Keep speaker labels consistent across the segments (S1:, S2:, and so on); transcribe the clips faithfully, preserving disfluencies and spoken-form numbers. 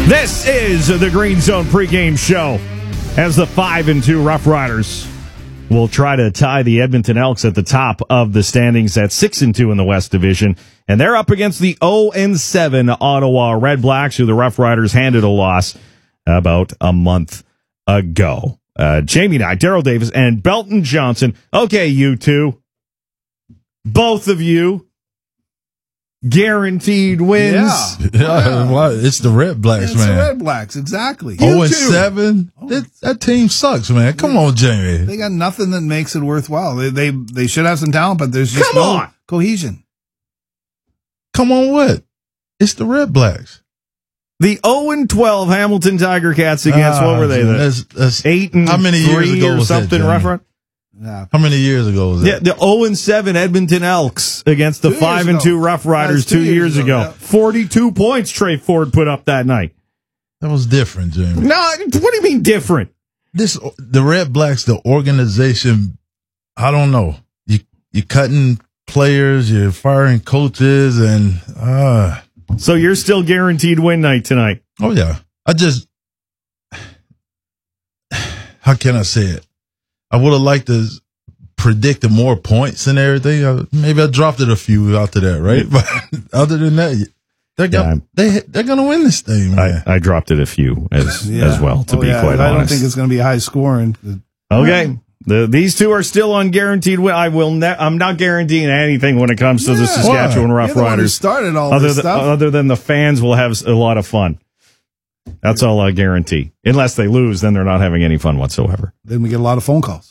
S1: This is the Green Zone pregame show as the five and two Rough Riders will try to tie the Edmonton Elks at the top of the standings at six and two in the West Division, and they're up against the oh and seven Ottawa Red Blacks, who the Rough Riders handed a loss about a month ago. Uh, Jamie Nye, Daryl Davis, and Belton Johnson. Okay, you two, both of you. Guaranteed wins.
S2: Yeah. yeah. Well, it's the Red Blacks,
S3: it's
S2: man.
S3: It's the Red Blacks, exactly.
S2: oh and seven. That, that team sucks, man. Come on, Jamie.
S3: They got nothing that makes it worthwhile. They they, they should have some talent, but there's just
S1: Come
S3: no
S1: on.
S3: cohesion.
S2: Come on, what? It's the Red Blacks.
S1: The oh and twelve Hamilton Tiger Cats against,
S2: ah,
S1: what were they? The
S2: that's, that's,
S1: eight and
S2: how many years
S1: three
S2: ago
S1: or
S2: was
S1: something,
S2: that,
S1: Rough Rider?
S3: Yeah.
S2: How many years ago was that?
S1: Yeah, the oh and seven Edmonton Elks against the
S3: two
S1: five and two Rough Riders two, two years, years ago. ago. Yeah. forty-two points Trey Ford put up that night.
S2: That was different, Jamie.
S1: No, what do you mean different?
S2: This the Red Blacks, the organization, I don't know. You you're cutting players, you're firing coaches, and uh
S1: so you're still guaranteed win night tonight.
S2: Oh yeah. I just how can I say it? I would have liked to predict more points and everything. I, maybe I dropped it a few after that, right? But other than that, they're gonna, yeah, they they're gonna win this thing. Man.
S1: I, I dropped it a few as yeah. as well. To
S3: oh,
S1: be
S3: yeah.
S1: quite
S3: I
S1: honest,
S3: I don't think it's going to be high scoring.
S1: Okay, the, these two are still on guaranteed win. I will. Ne- I'm not guaranteeing anything when it comes to yeah. the Saskatchewan
S3: Why?
S1: Rough
S3: You're the
S1: Riders.
S3: One who started all
S1: other
S3: this
S1: than,
S3: stuff.
S1: Other than the fans will have a lot of fun. That's all I guarantee. Unless they lose, then they're not having any fun whatsoever.
S3: Then we get a lot of phone calls.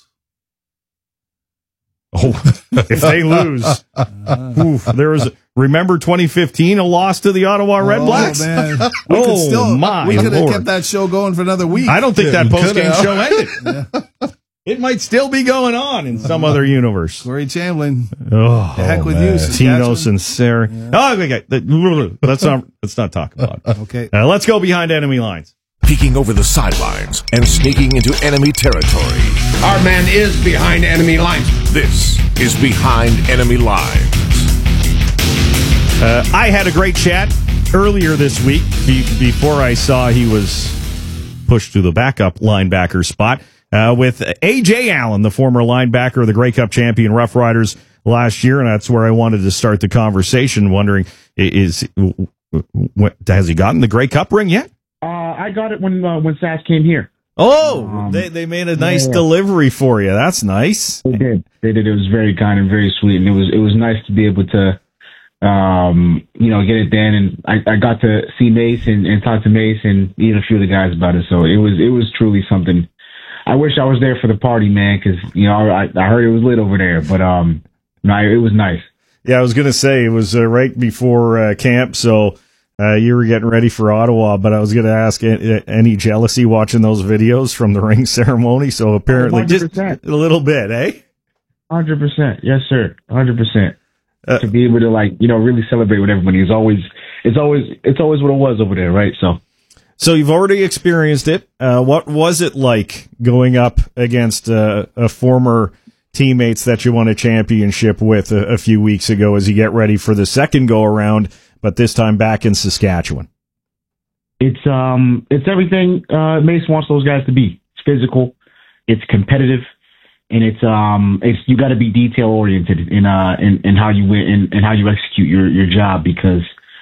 S1: Oh, if they lose, oof, there was. Remember twenty fifteen, a loss to the Ottawa Red
S3: oh,
S1: Blacks.
S3: Man. We
S1: oh
S3: could still,
S1: my!
S3: We could have
S1: Lord.
S3: kept that show going for another week.
S1: I don't think
S2: yeah,
S1: that post game
S2: have.
S1: show ended. Yeah. It might still be going on in some other universe.
S3: Corey Chamberlain.
S1: Oh,
S3: the heck with
S2: man.
S3: you,
S1: Tino Sinceri. Yeah. Oh, okay. Let's not let's not talk about it.
S3: Okay.
S1: Uh, let's go behind enemy lines.
S4: Peeking over the sidelines and sneaking into enemy territory.
S5: Our man is behind enemy lines.
S4: This is Behind Enemy Lines.
S1: Uh, I had a great chat earlier this week be- before I saw he was pushed to the backup linebacker spot uh, with A J Allen, the former linebacker of the Grey Cup champion Rough Riders last year, and that's where I wanted to start the conversation, wondering, is has he gotten the Grey Cup ring yet?
S6: Uh, I got it when uh, when Sask came here.
S1: Oh,
S6: um,
S1: they they made a nice
S6: yeah.
S1: delivery for you. That's nice.
S6: They did. They did. It was very kind and very sweet, and it was it was nice to be able to, um, you know, get it then. And I, I got to see Mace and, and talk to Mace and even a few of the guys about it. So it was it was truly something. I wish I was there for the party, man, because you know I I heard it was lit over there, but um, no, it was nice.
S1: Yeah, I was gonna say it was uh, right before uh, camp, so. Uh, you were getting ready for Ottawa, but I was going to ask any jealousy watching those videos from the ring ceremony. So apparently, one hundred percent. Just a little bit, eh?
S6: one hundred percent, yes, sir, one hundred percent. Uh, to be able to like you know really celebrate with everybody is always it's always it's always what it was over there, right? So,
S1: so you've already experienced it. Uh, what was it like going up against uh, a former teammates that you won a championship with a, a few weeks ago as you get ready for the second go around? But this time back in Saskatchewan.
S6: It's um, it's everything uh, Mace wants those guys to be. It's physical, it's competitive, and it's um, it's you got to be detail oriented in uh, in, in how you win in, in how you execute your, your job because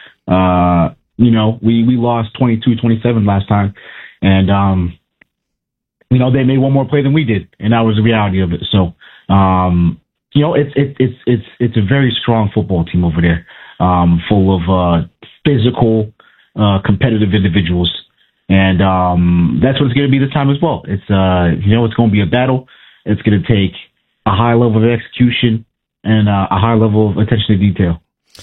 S6: uh, you know we, we lost twenty-two twenty-seven last time, and um, you know they made one more play than we did, and that was the reality of it. So um, you know it's it, it's it's it's a very strong football team over there. Um, full of uh, physical, uh, competitive individuals, and um, that's what it's going to be this time as well. It's uh, you know, it's going to be a battle. It's going to take a high level of execution and uh, a high level of attention to detail.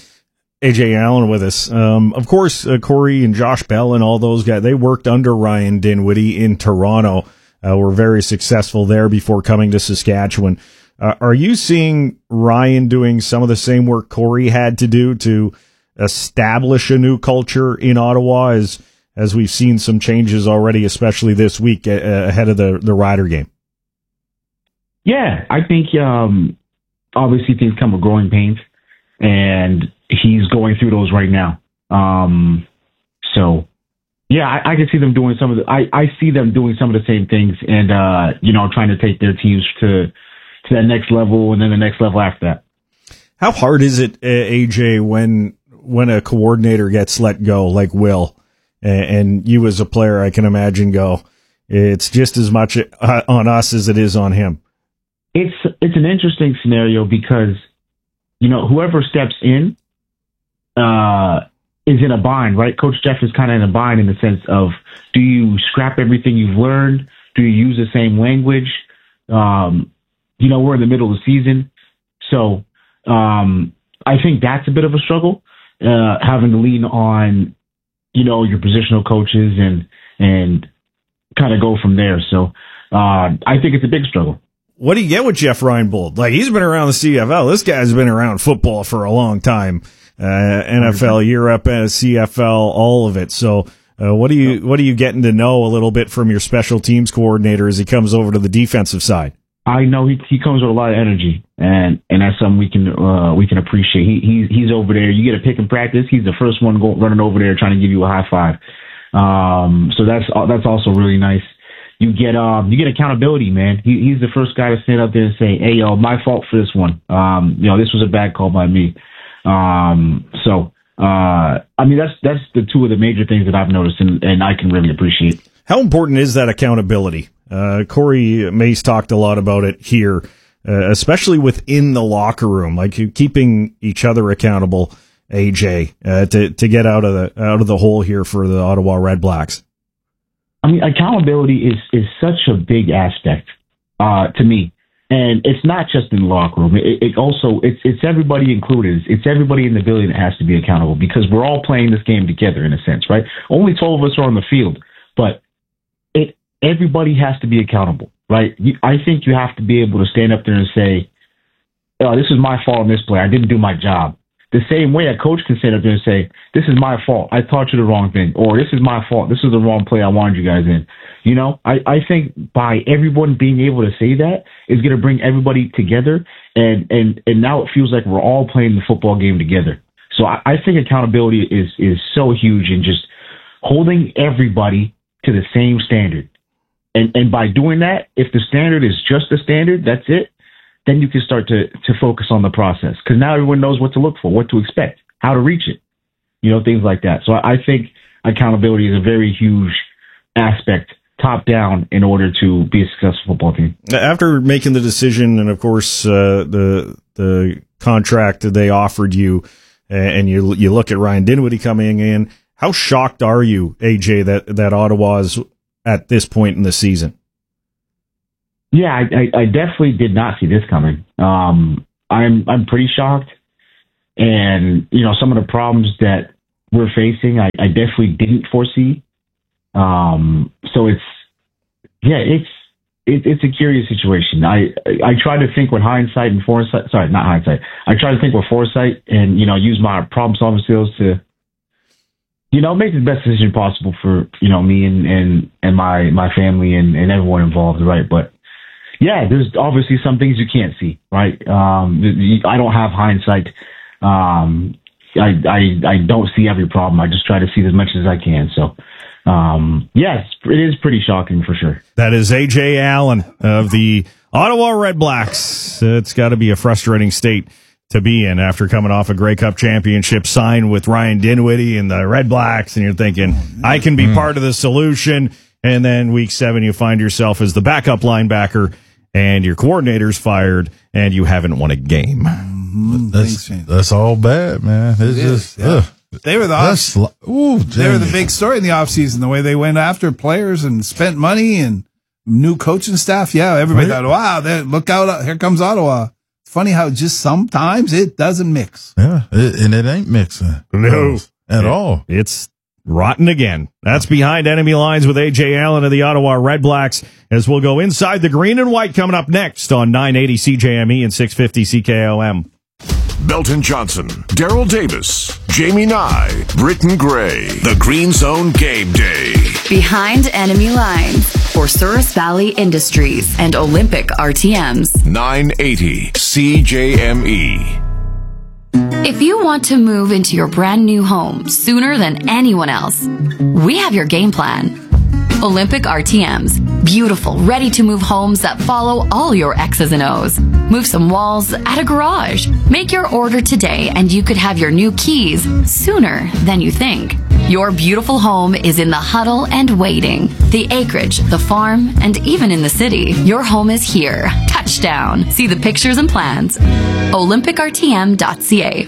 S1: A J Allen with us, um, of course. Uh, Corey and Josh Bell and all those guys. They worked under Ryan Dinwiddie in Toronto. Uh, were very successful there before coming to Saskatchewan. Uh, are you seeing Ryan doing some of the same work Corey had to do to establish a new culture in Ottawa as as we've seen some changes already, especially this week uh, ahead of the, the Rider game?
S6: Yeah, I think um, obviously things come with growing pains, and he's going through those right now. Um, so Yeah, I, I can see them doing some of the. I, I see them doing some of the same things, and uh, you know, trying to take their teams to to that next level, and then the next level after that.
S1: How hard is it, A J, when when a coordinator gets let go, like Will, and, and you as a player, I can imagine go, it's just as much on us as it is on him.
S6: It's it's an interesting scenario because, you know, whoever steps in, uh. is in a bind, right? Coach Jeff is kind of in a bind in the sense of, do you scrap everything you've learned? Do you use the same language? Um, you know, we're in the middle of the season. So um, I think that's a bit of a struggle, uh, having to lean on, you know, your positional coaches and, and kind of go from there. So uh, I think it's a big struggle.
S1: What do you get with Jeff Reinbold? Like, he's been around the C F L. This guy's been around football for a long time. Uh, N F L, Europe, uh, C F L, all of it. So, uh, what do you what are you getting to know a little bit from your special teams coordinator as he comes over to the defensive side?
S6: I know he he comes with a lot of energy, and, and that's something we can uh, we can appreciate. He he's he's over there. You get a pick in practice, he's the first one go, running over there trying to give you a high five. Um, so that's that's also really nice. You get um you get accountability, man. He he's the first guy to stand up there and say, "Hey, yo, my fault for this one. Um, you know, this was a bad call by me." Um, so, uh, I mean, that's, that's the two of the major things that I've noticed and, and I can really appreciate.
S1: How important is that accountability? Uh, Corey Mace talked a lot about it here, uh, especially within the locker room, like keeping each other accountable, A J, uh, to, to get out of the, out of the hole here for the Ottawa Red Blacks.
S6: I mean, accountability is, is such a big aspect, uh, to me. And it's not just in the locker room. It, it also, it's it's everybody included. It's everybody in the building that has to be accountable because we're all playing this game together in a sense, right? Only twelve of us are on the field, but it everybody has to be accountable, right? You, I think you have to be able to stand up there and say, oh, this is my fault in this play. I didn't do my job. The same way a coach can stand up there and say, this is my fault. I taught you the wrong thing. Or this is my fault. This is the wrong play I wanted you guys in. You know, I, I think by everyone being able to say that is going to bring everybody together. And, and, and now it feels like we're all playing the football game together. So I, I think accountability is, is so huge in just holding everybody to the same standard. And, and by doing that, if the standard is just a standard, that's it. Then you can start to, to focus on the process because now everyone knows what to look for, what to expect, how to reach it, you know, things like that. So I, I think accountability is a very huge aspect top down in order to be a successful football team.
S1: After making the decision and, of course, uh, the the contract that they offered you and you you look at Ryan Dinwiddie coming in, how shocked are you, A J, that, that Ottawa's at this point in the season?
S6: Yeah, I, I, I definitely did not see this coming. Um, I'm I'm pretty shocked, and you know some of the problems that we're facing, I, I definitely didn't foresee. Um, so it's yeah, it's it, it's a curious situation. I I try to think with hindsight and foresight. Sorry, not hindsight. I try to think with foresight and you know use my problem solving skills to you know make the best decision possible for you know me and and, and my my family and, and everyone involved. Right, but. Yeah, there's obviously some things you can't see, right? Um, I don't have hindsight. Um, I, I, I don't see every problem. I just try to see as much as I can. So, um, yes, it is pretty shocking for sure.
S1: That is A J Allen of the Ottawa Red Blacks. It's got to be a frustrating state to be in after coming off a Grey Cup championship, signed with Ryan Dinwiddie and the Red Blacks, and you're thinking, I can be part of the solution. And then week seven, you find yourself as the backup linebacker, and your coordinator's fired, and you haven't won a game.
S2: Mm-hmm. That's that's all bad, man. It's
S3: it
S2: just
S3: is, yeah.
S2: ugh.
S3: They were the off,
S2: ooh,
S3: they were the big story in the offseason, the way they went after players and spent money and new coaching staff. Yeah, everybody right. thought, wow, they, look out, here comes Ottawa. It's funny how just sometimes it doesn't mix.
S2: Yeah, it, and it ain't mixing.
S1: No.
S2: At
S1: it,
S2: all.
S1: It's rotten again. That's Behind Enemy Lines with A J Allen of the Ottawa Red Blacks, as we'll go inside the green and white coming up next on nine eighty C J M E and six fifty C K O M.
S4: Belton Johnson, Daryl Davis, Jamie Nye, Britton Gray. The Green Zone Game Day.
S7: Behind Enemy Lines for Souris Valley Industries and Olympic R T Ms.
S4: nine eighty C J M E.
S7: If you want to move into your brand new home sooner than anyone else, we have your game plan. Olympic R T Ms. Beautiful, ready-to-move homes that follow all your X's and O's. Move some walls, add a garage. Make your order today and you could have your new keys sooner than you think. Your beautiful home is in the huddle and waiting. The acreage, the farm, and even in the city. Your home is here. Touchdown. See the pictures and plans. Olympic R T M dot C A.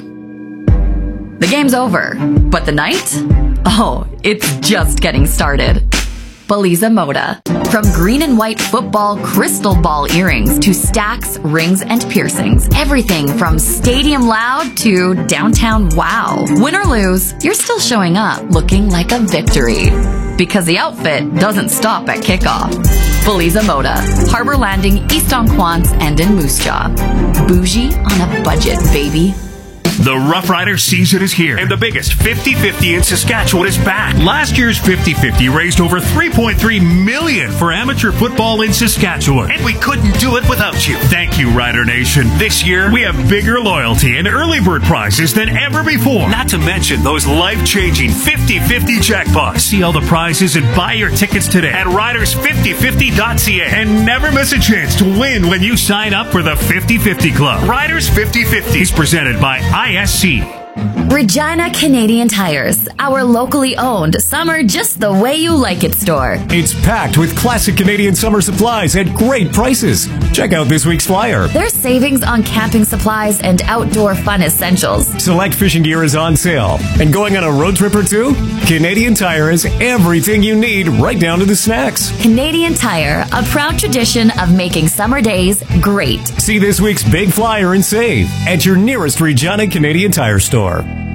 S7: The game's over, but the night? Oh, it's just getting started. Beliza Moda. From green and white football crystal ball earrings to stacks, rings, and piercings. Everything from stadium loud to downtown wow. Win or lose, you're still showing up looking like a victory. Because the outfit doesn't stop at kickoff. Beliza Moda. Harbor Landing, East Onquance, and in Moose Jaw. Bougie on a budget, baby.
S8: The Rough Rider season is here, and the biggest fifty fifty in Saskatchewan is back. Last year's fifty fifty raised over three point three million dollars for amateur football in Saskatchewan, and we couldn't do it without you. Thank you, Rider Nation. This year, we have bigger loyalty and early bird prizes than ever before. Not to mention those life-changing fifty fifty jackpots. See all the prizes and buy your tickets today at riders fifty fifty dot C A, and never miss a chance to win when you sign up for the fifty fifty Club. Riders fifty fifty is presented by I S C.
S7: Regina Canadian Tires, our locally owned summer just the way you like it store.
S9: It's packed with classic Canadian summer supplies at great prices. Check out this week's flyer.
S7: There's savings on camping supplies and outdoor fun essentials.
S9: Select fishing gear is on sale. And going on a road trip or two? Canadian Tire has everything you need, right down to the snacks.
S7: Canadian Tire, a proud tradition of making summer days great.
S9: See this week's big flyer and save at your nearest Regina Canadian Tire store.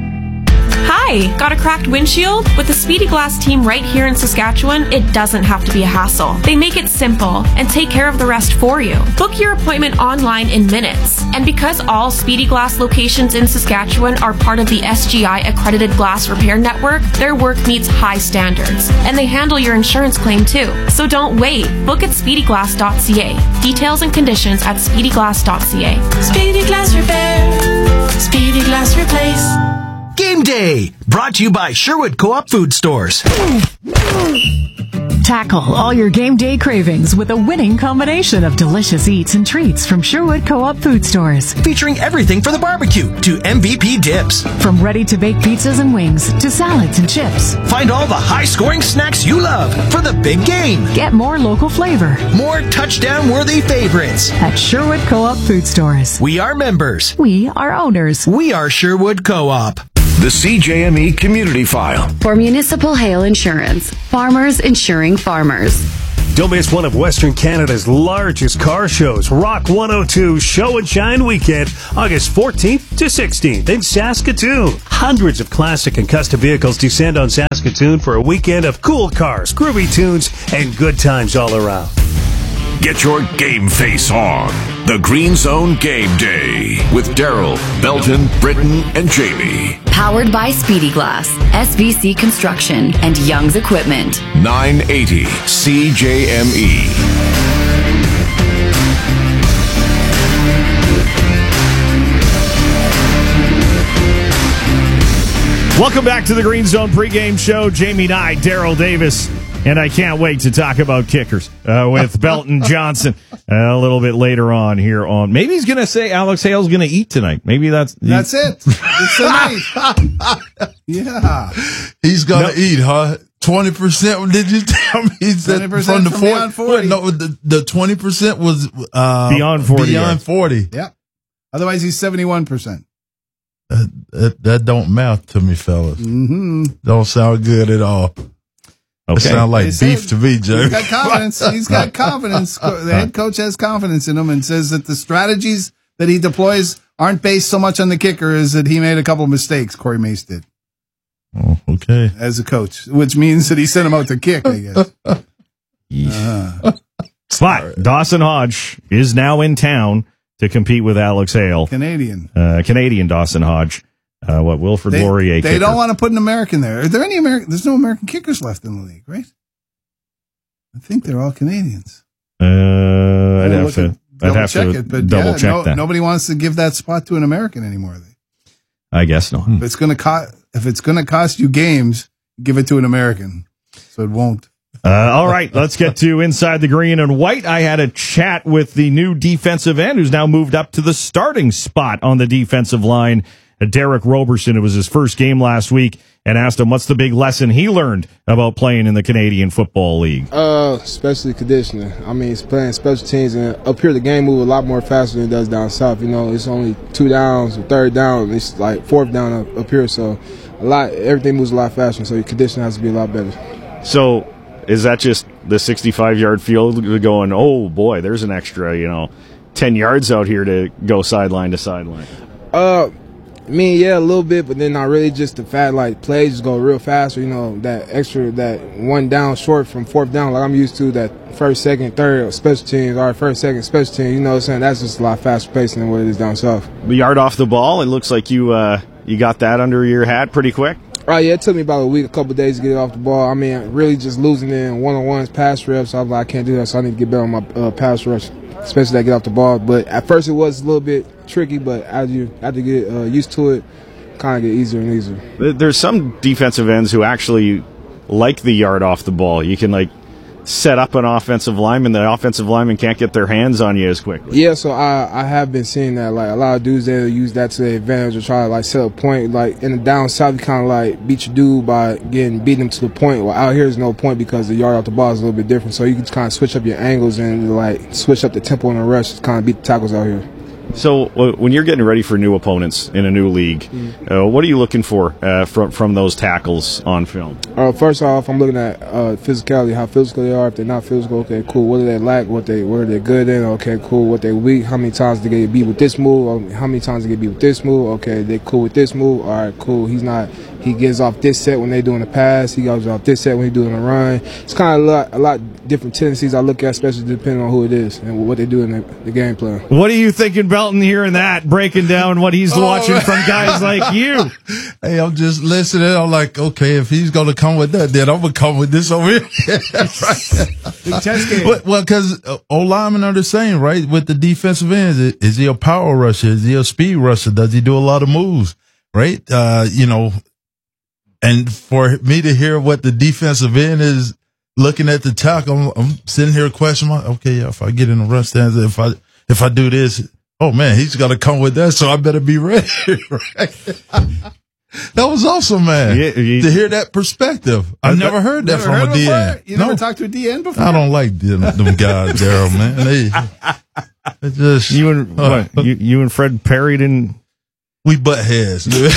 S10: Hi, got a cracked windshield? With the Speedy Glass team right here in Saskatchewan, it doesn't have to be a hassle. They make it simple and take care of the rest for you. Book your appointment online in minutes. And because all Speedy Glass locations in Saskatchewan are part of the S G I accredited glass repair network, their work meets high standards. And they handle your insurance claim too. So don't wait. Book at speedy glass dot C A. Details and conditions at speedy glass dot C A.
S11: Speedy Glass Repair. Speedy Glass Replace.
S12: Game Day, brought to you by Sherwood Co-op Food Stores.
S13: Tackle all your game day cravings with a winning combination of delicious eats and treats from Sherwood Co-op Food Stores.
S12: Featuring everything for the barbecue to M V P dips.
S13: From ready-to-bake pizzas and wings to salads and chips.
S12: Find all the high-scoring snacks you love for the big game.
S13: Get more local flavor.
S12: More touchdown-worthy favorites.
S13: At Sherwood Co-op Food Stores.
S12: We are members.
S13: We are owners.
S12: We are Sherwood Co-op.
S4: The C J M E Community File.
S7: For Municipal Hail Insurance, farmers insuring farmers.
S14: Don't miss one of Western Canada's largest car shows, Rock one oh two Show and Shine Weekend, August fourteenth to sixteenth in Saskatoon. Hundreds of classic and custom vehicles descend on Saskatoon for a weekend of cool cars, groovy tunes, and good times all around.
S4: Get your game face on. The Green Zone Game Day with Daryl, Belton, Britton, and Jamie.
S7: Powered by Speedy Glass, S V C Construction, and Young's Equipment.
S4: nine eighty C J M E.
S1: Welcome back to the Green Zone pregame show. Jamie Nye, Daryl Davis. And I can't wait to talk about kickers uh, with Belton Johnson uh, a little bit later on here on. Maybe he's going to say Alex Hale's going to eat tonight. Maybe that's
S3: that's it. It's tonight. Yeah,
S2: he's going to no. eat, huh? Twenty percent? Did you tell me? He said from the
S3: from forty.
S2: No, the the twenty percent was uh,
S1: beyond forty.
S2: Beyond forty.
S3: Yeah. Otherwise, he's seventy-one percent.
S2: That, that that don't math to me, fellas.
S3: Mm-hmm.
S2: Don't sound good at all.
S1: Okay.
S2: It sounds like they beef to me, Joe.
S3: He's got confidence. He's got confidence. The head coach has confidence in him and says that the strategies that he deploys aren't based so much on the kicker as that he made a couple of mistakes. Corey Mace did.
S2: Oh, okay.
S3: As a coach, which means that he sent him out to kick, I guess. uh.
S1: But Dawson Hodge is now in town to compete with Alex Hale.
S3: Canadian.
S1: Uh, Canadian Dawson Hodge. Uh, what Wilfred
S3: they,
S1: Laurier
S3: They
S1: kicker.
S3: don't want to put an American there. Are there any American? There's no American kickers left in the league, right? I think they're all Canadians.
S1: Uh, I'd have to, I'd have to
S3: it, but
S1: double
S3: yeah,
S1: check
S3: no,
S1: that.
S3: Nobody wants to give that spot to an American anymore.
S1: I guess not.
S3: If it's going to cost, if it's going to cost you games, give it to an American. So it won't.
S1: Uh, all right, let's get to Inside the Green and White. I had a chat with the new defensive end who's now moved up to the starting spot on the defensive line, Derek Roberson. It was his first game last week, and asked him what's the big lesson he learned about playing in the Canadian Football League.
S15: Uh, especially conditioning. I mean, it's playing special teams, and up here the game moves a lot more faster than it does down south. You know, it's only two downs, or third down, it's like fourth down up, up here, so a lot, everything moves a lot faster, so your conditioning has to be a lot better.
S1: So is that just the sixty-five-yard field going, oh, boy, there's an extra, you know, ten yards out here to go sideline to sideline?
S15: Uh, I mean, yeah, a little bit, but then not really. Just the fact, like, plays just go real fast. Or, you know, that extra, that one down short from fourth down, like I'm used to, that first, second, third special teams, or first, second special teams, you know what I'm saying? That's just a lot faster pacing than what it is down south.
S1: The yard off the ball, it looks like you uh, you got that under your hat pretty quick.
S15: Right, yeah, it took me about a week, a couple of days to get it off the ball. I mean, really just losing in one-on-ones, pass reps. I was like, I can't do that, so I need to get better on my uh, pass rush, especially that get off the ball. But at first it was a little bit tricky, but as you have to get uh, used to it, kind of get easier and easier.
S1: There's some defensive ends who actually like the yard off the ball. You can, like, set up an offensive lineman, the offensive lineman can't get their hands on you as quickly.
S15: Yeah, so I, I have been seeing that. Like, a lot of dudes, they'll use that to their advantage or try to, like, set a point. Like, in the down south, you kind of, like, beat your dude by getting beating him to the point. Well, out here, there's no point because the yard off the ball is a little bit different. So you can kind of switch up your angles and, like, switch up the tempo and the rush to kind of beat the tackles out here.
S1: So uh, when you're getting ready for new opponents in a new league, mm-hmm. uh, what are you looking for uh, from from those tackles on film?
S15: Uh, first off, I'm looking at uh, physicality, how physical they are. If they're not physical, okay, cool. What do they lack? What they what are they good in? Okay, cool. What they weak? How many times they get beat with this move? How many times they get beat with this move? Okay, they cool with this move. All right, cool. He's not. He gets off this set when they're doing a pass. He goes off this set when he's doing a run. It's kind of a lot, a lot different tendencies I look at, especially depending on who it is and what they do in the, the game plan.
S1: What are you thinking, Belton, hearing that, breaking down what he's oh, watching man. from guys like you?
S2: Hey, I'm just listening. I'm like, okay, if he's going to come with that, then I'm going to come with this over here.
S3: Big test game.
S2: Well, well, because uh, O-linemen are the same, right? With the defensive ends, is he a power rusher? Is he a speed rusher? Does he do a lot of moves, right? Uh, you know, and for me to hear what the defensive end is looking at the tackle, I'm, I'm sitting here questioning, okay, yeah, if I get in the run stance, if I if I do this, oh man, he's got to come with that, so I better be ready. Right? That was awesome, man. Yeah, you, to hear that perspective, I never heard that from heard a D N.
S3: You never no, talked to a D N before?
S2: I don't like them, them guys, Daryl, man. They, they just
S1: you and uh, what, you, you and Fred Perry didn't.
S2: We butt heads, dude.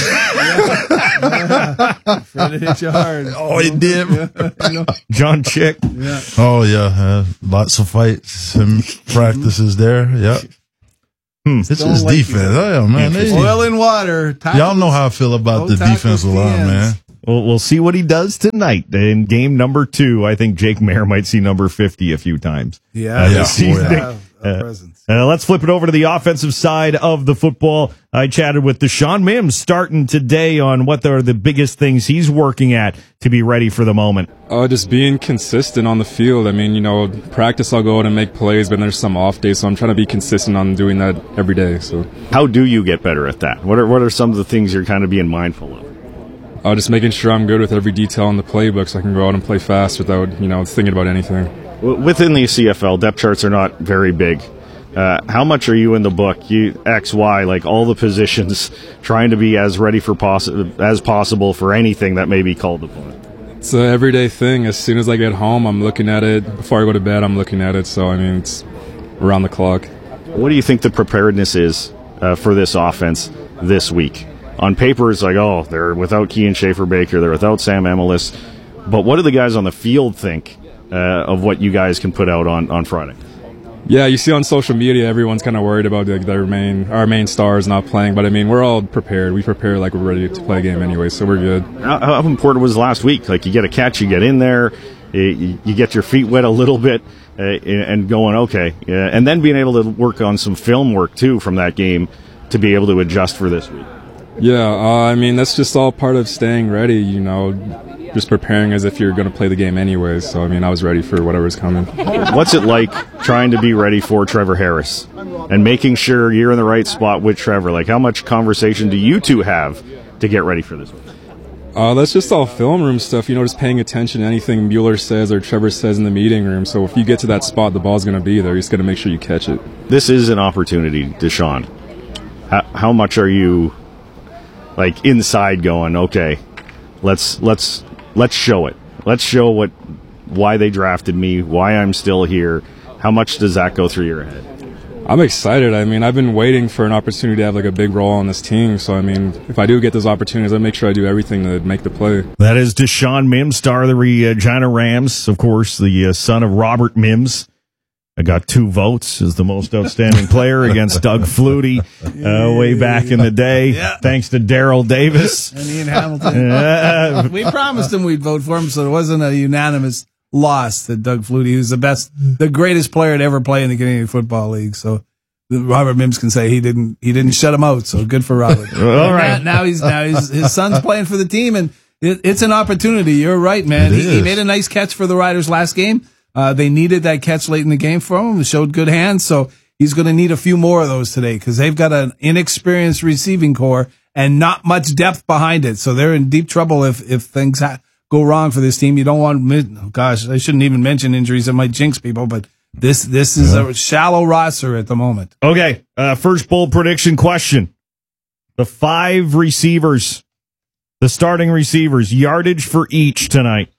S3: Fred hit you hard.
S2: Oh, he did.
S3: Yeah.
S1: John Chick.
S3: Yeah.
S2: Oh, yeah. Uh, lots of fights and practices there. Yeah. Hmm. It's his like defense. Oh, yeah, man. They,
S3: oil and water.
S2: Y'all know how I feel about the defensive line, man.
S1: Well, we'll see what he does tonight in game number two. I think Jake Mayer might see number fifty a few times.
S3: Yeah.
S1: Uh,
S3: yeah.
S1: yeah. Uh, uh, let's flip it over to the offensive side of the football. I chatted with Deshaun Mims starting today on what are the biggest things he's working at to be ready for the moment.
S16: Uh, just being consistent on the field. I mean, you know, practice I'll go out and make plays, but there's some off days, so I'm trying to be consistent on doing that every day. So,
S1: how do you get better at that? What are what are some of the things you're kind of being mindful of?
S16: Uh, just making sure I'm good with every detail in the playbook so I can go out and play fast without, you know, thinking about anything.
S1: Within the C F L, depth charts are not very big. Uh, how much are you in the book? You X, Y, like all the positions, trying to be as ready for possi- as possible for anything that may be called upon.
S16: It's an everyday thing. As soon as I get home, I'm looking at it. Before I go to bed, I'm looking at it. So, I mean, it's around the clock.
S1: What do you think the preparedness is uh, for this offense this week? On paper, it's like, oh, they're without Kean Schaefer-Baker, they're without Sam Emelis. But what do the guys on the field think uh, of what you guys can put out on, on Friday?
S16: Yeah, you see on social media, everyone's kind of worried about like, their main, our main stars not playing. But, I mean, we're all prepared. We prepare like we're ready to play a game anyway, so we're good.
S1: How, how important was last week? Like, you get a catch, you get in there, you, you get your feet wet a little bit, uh, and going, okay. Yeah, and then being able to work on some film work, too, from that game to be able to adjust for this week.
S16: Yeah, uh, I mean, that's just all part of staying ready, you know. just preparing as if you're going to play the game anyways. So, I mean, I was ready for whatever's coming.
S1: What's it like trying to be ready for Trevor Harris and making sure you're in the right spot with Trevor? Like, how much conversation do you two have to get ready for this?
S16: Uh, that's just all film room stuff, you know, just paying attention to anything Mueller says or Trevor says in the meeting room. So if you get to that spot, the ball's going to be there. You just got to make sure you catch it.
S1: This is an opportunity, Deshaun. How, how much are you, like, inside going, okay, let's let's let's show it. Let's show what why they drafted me, why I'm still here. How much does that go through your head?
S16: I'm excited. I mean, I've been waiting for an opportunity to have like a big role on this team. So, I mean, if I do get those opportunities, I make sure I do everything to make the play.
S1: That is Deshaun Mims, star of the Regina Rams, of course, the uh, son of Robert Mims. I got two votes as the most outstanding player against Doug Flutie uh, way back in the day, yeah. thanks to Daryl Davis.
S3: And Ian Hamilton. Uh, we promised him we'd vote for him, so it wasn't a unanimous loss to Doug Flutie, who's the best, the greatest player to ever play in the Canadian Football League. So Robert Mims can say he didn't he didn't shut him out. So good for Robert.
S1: All right,
S3: now, now he's now he's, his son's playing for the team, and it, it's an opportunity. You're right, man. He, he made a nice catch for the Riders last game. Uh, they needed that catch late in the game from him. He showed good hands, so he's going to need a few more of those today because they've got an inexperienced receiving core and not much depth behind it. So they're in deep trouble if if things ha- go wrong for this team. You don't want, oh gosh, I shouldn't even mention injuries that might jinx people, but this this is a shallow roster at the moment.
S1: Okay, uh, first bold prediction question. The five receivers, the starting receivers, yardage for each tonight.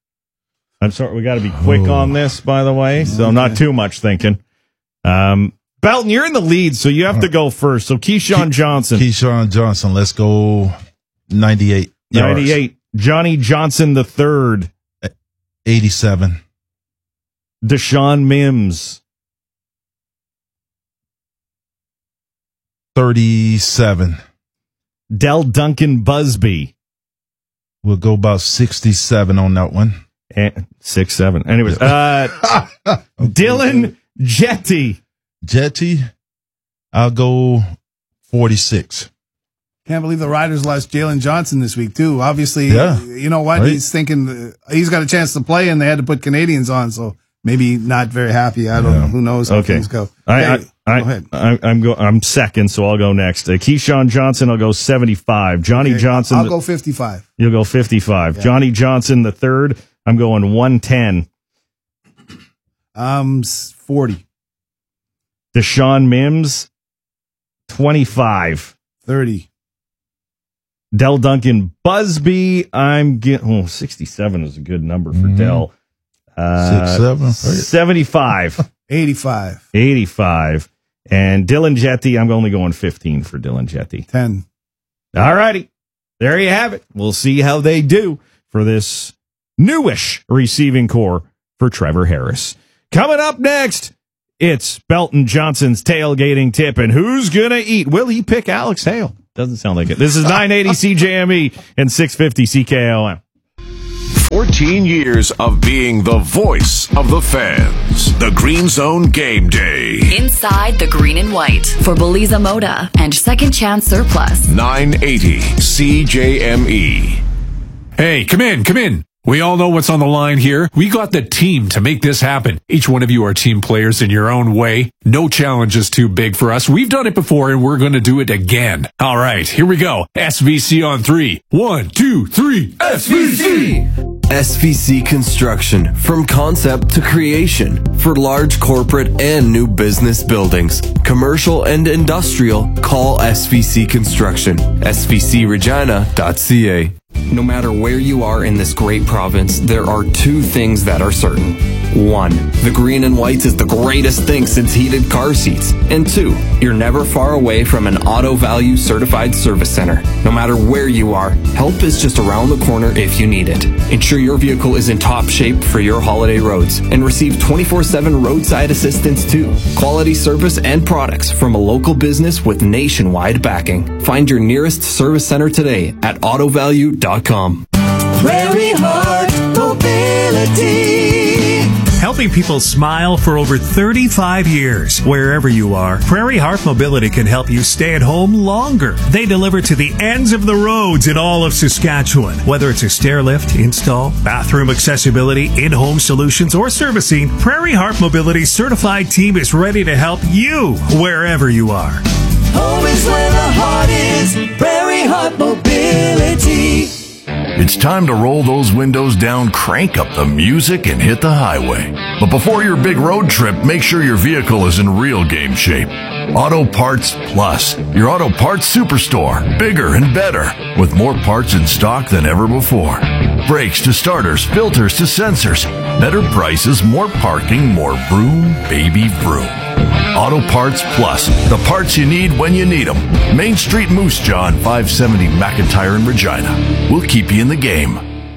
S1: I'm sorry, we got to be quick oh. on this, by the way, so okay. not too much thinking. Um, Belton, you're in the lead, so you have to go first. So Keyshawn Johnson.
S2: Keyshawn Johnson, let's go ninety-eight.
S1: ninety-eight. Yards. Johnny Johnson the third.
S2: eighty-seven.
S1: Deshaun Mims.
S2: thirty-seven.
S1: Del Duncan Busby.
S2: We'll go about sixty-seven on that one.
S1: And six, seven. Anyways, uh, Dylan Jetty.
S2: Jetty, I'll go forty-six.
S3: Can't believe the Riders lost Jalen Johnson this week, too. Obviously,
S2: yeah,
S3: you know what? Right. He's thinking uh, he's got a chance to play, and they had to put Canadians on, so maybe not very happy. I don't yeah. know. Who knows how
S1: okay.
S3: things go.
S1: I,
S3: hey,
S1: I, I,
S3: go ahead.
S1: I, I'm, go, I'm second, so I'll go next. Uh, Keyshawn Johnson, I'll go seventy-five. Johnny
S3: okay.
S1: Johnson.
S3: I'll go fifty-five.
S1: You'll go fifty-five. Yeah. Johnny Johnson the third, I'm going one ten.
S3: Um, forty.
S1: Deshaun Mims, twenty-five.
S3: thirty.
S1: Del Duncan Busby, I'm getting, oh, sixty-seven is a good number for mm-hmm. Del. Uh,
S2: Six, seven.
S1: seventy-five.
S3: eighty-five.
S1: eighty-five. And Dylan Jetty, I'm only going fifteen for Dylan Jetty.
S3: ten.
S1: All righty. There you have it. We'll see how they do for this newish receiving core for Trevor Harris. Coming up next, it's Belton Johnson's tailgating tip, and who's going to eat? Will he pick Alex Hale? Doesn't sound like it. This is nine eighty C J M E and six fifty C K O M.
S4: fourteen years of being the voice of the fans. The Green Zone Game Day.
S7: Inside the green and white for Beliza Moda and Second Chance Surplus.
S4: nine eighty C J M E.
S8: Hey, come in, come in. We all know what's on the line here. We got the team to make this happen. Each one of you are team players in your own way. No challenge is too big for us. We've done it before and we're going to do it again. All right, here we go. S V C on three. One, two, three. S V C!
S17: S V C Construction, from concept to creation, for large corporate and new business buildings, commercial and industrial. Call S V C Construction. S V C regina dot C A. No matter where you are in this great province, there are two things that are certain. One, the green and white is the greatest thing since heated car seats. And two, you're never far away from an Auto Value certified service center. No matter where you are, help is just around the corner if you need it. Ensure your vehicle is in top shape for your holiday roads and receive twenty-four seven roadside assistance too. Quality service and products from a local business with nationwide backing. Find your nearest service center today at auto value dot com.
S11: Prairie Heart Mobility.
S8: Help helping people smile for over thirty-five years. Wherever you are, Prairie Heart Mobility can help you stay at home longer. They deliver to the ends of the roads in all of Saskatchewan. Whether it's a stair lift, install, bathroom accessibility, in-home solutions, or servicing, Prairie Heart Mobility's certified team is ready to help you wherever you are.
S18: Home is where the heart is. Prairie Heart Mobility.
S4: It's time to roll those windows down, crank up the music, and hit the highway. But before your big road trip, make sure your vehicle is in real game shape. Auto Parts Plus, your auto parts superstore. Bigger and better, with more parts in stock than ever before. Brakes to starters, filters to sensors. Better prices, more parking, more vroom, baby vroom. Auto Parts Plus, the parts you need when you need them. Main Street Moose Jaw on five seventy McIntyre in Regina. We'll keep you in the game.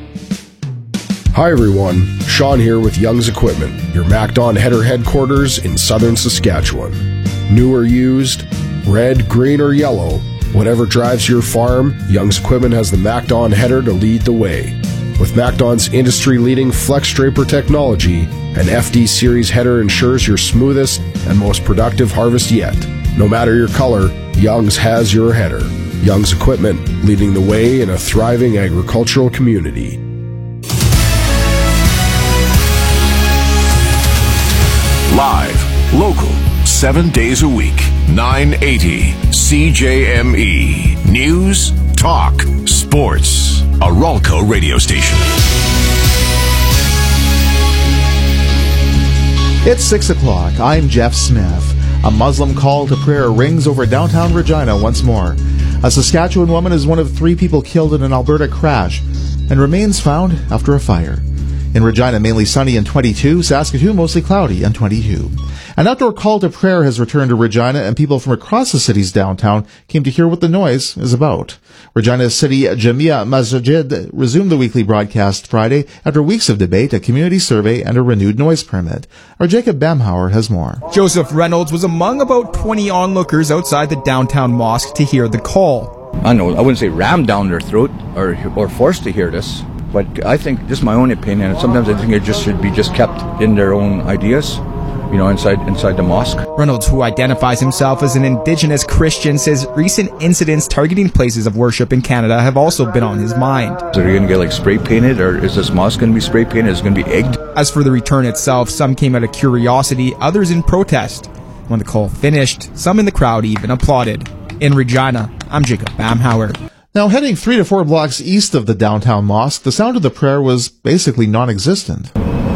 S19: Hi everyone, Sean here with Young's Equipment, your MacDon header headquarters in southern Saskatchewan. New or used, red, green, or yellow, whatever drives your farm, Young's Equipment has the MacDon header to lead the way. With MacDon's industry-leading Flex Draper technology, an F D Series header ensures your smoothest and most productive harvest yet. No matter your color, Young's has your header. Young's Equipment, leading the way in a thriving agricultural community.
S4: Live, local, seven days a week, nine eighty C J M E. News, talk, sports. A Ralco radio station.
S20: It's six o'clock. I'm Jeff Smith. A Muslim call to prayer rings over downtown Regina once more. A Saskatchewan woman is one of three people killed in an Alberta crash, and remains found after a fire. In Regina, mainly sunny and twenty-two. Saskatoon, mostly cloudy and twenty-two. An outdoor call to prayer has returned to Regina, and people from across the city's downtown came to hear what the noise is about. Regina City Jamia Masjid resumed the weekly broadcast Friday after weeks of debate, a community survey, and a renewed noise permit. Our Jacob Bamhauer has more.
S21: Joseph Reynolds was among about twenty onlookers outside the downtown mosque to hear the call.
S22: I know, I wouldn't say rammed down their throat or or forced to hear this, but I think, just my own opinion, sometimes I think it just should be just kept in their own ideas, you know, inside inside the mosque.
S21: Reynolds, who identifies himself as an Indigenous Christian, says recent incidents targeting places of worship in Canada have also been on his mind.
S22: Are they going to get like spray painted, or is this mosque going to be spray painted? Is it going to be egged?
S21: As for the return itself, some came out of curiosity, others in protest. When the call finished, some in the crowd even applauded. In Regina, I'm Jacob Bamhauer.
S20: Now, heading three to four blocks east of the downtown mosque, the sound of the prayer was basically non-existent.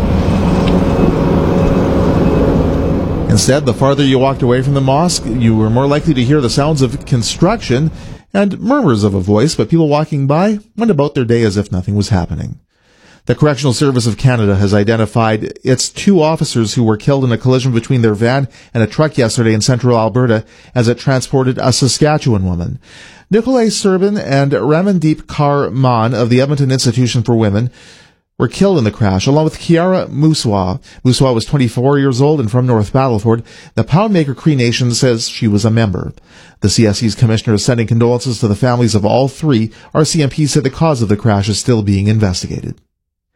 S20: Instead, the farther you walked away from the mosque, you were more likely to hear the sounds of construction and murmurs of a voice, but people walking by went about their day as if nothing was happening. The Correctional Service of Canada has identified its two officers who were killed in a collision between their van and a truck yesterday in central Alberta as it transported a Saskatchewan woman. Nicolai Serbin and Ramandeep Kaur Man of the Edmonton Institution for Women were killed in the crash, along with Kiara Muswa. Muswa was twenty-four years old and from North Battleford. The Poundmaker Cree Nation says she was a member. The C S E's commissioner is sending condolences to the families of all three. R C M P said the cause of the crash is still being investigated.